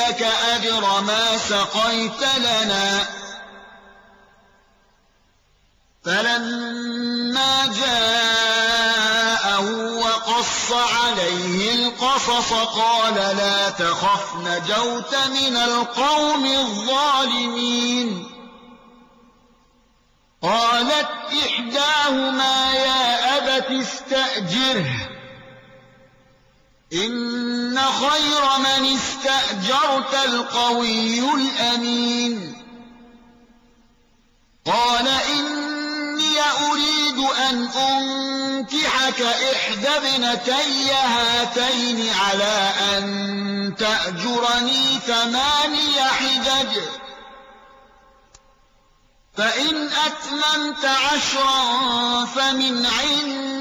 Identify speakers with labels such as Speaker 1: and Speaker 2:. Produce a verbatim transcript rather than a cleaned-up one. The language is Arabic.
Speaker 1: لك أجر ما سقيت لنا. فلما جاءه وقص عليه القصص قال لا تخف نجوت من القوم الظالمين. قالت إحداهما يا أبت استأجره إن خير من استأجرت القوي الأمين. قال إني أريد أن أنكحك إحدى ابنتي هاتين على أن تأجرني ثماني حجج فإن أتممت عشرا فمن عندك